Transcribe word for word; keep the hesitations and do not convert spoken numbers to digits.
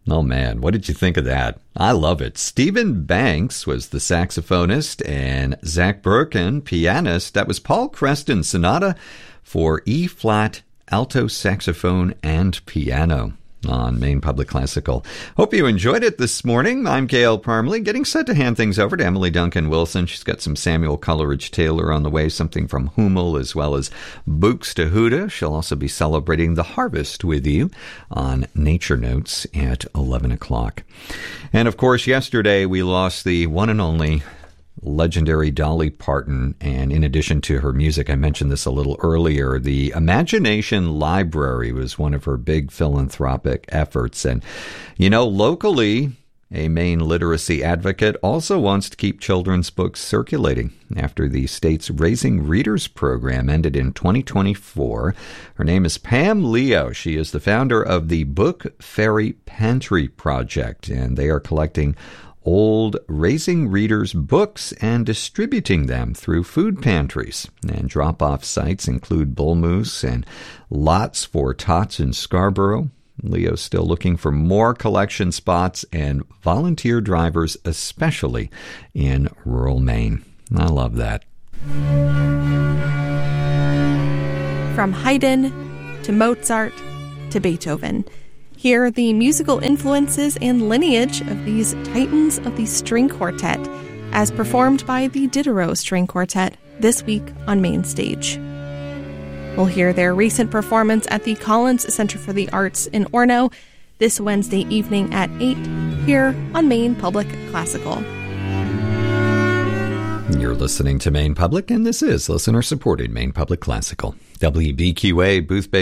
Oh, man, what did you think of that? I love it. Stephen Banks was the saxophonist and Zach Birkin, pianist. That was Paul Creston Sonata for E-flat, alto saxophone, and piano on Maine Public Classical. Hope you enjoyed it this morning. I'm Gail Parmley, getting set to hand things over to Emily Duncan Wilson. She's got some Samuel Coleridge Taylor on the way, something from Hummel, as well as Buxtehude. She'll also be celebrating the harvest with you on Nature Notes at eleven o'clock. And of course, yesterday we lost the one and only legendary Dolly Parton, and in addition to her music, I mentioned this a little earlier, the Imagination Library was one of her big philanthropic efforts. And, you know, locally, a Maine literacy advocate also wants to keep children's books circulating after the state's Raising Readers program ended in twenty twenty-four. Her name is Pam Leo. She is the founder of the Book Fairy Pantry Project, and they are collecting old Raising Readers books and distributing them through food pantries. And drop-off sites include Bull Moose and Lots for Tots in Scarborough. Leo's still looking for more collection spots and volunteer drivers, especially in rural Maine. I love that. From Haydn to Mozart to Beethoven, here are the musical influences and lineage of these titans of the string quartet, as performed by the Diderot String Quartet this week on Main Stage. We'll hear their recent performance at the Collins Center for the Arts in Orono this Wednesday evening at eight here on Maine Public Classical. You're listening to Maine Public, and this is listener-supported Maine Public Classical. W B Q A, Boothbay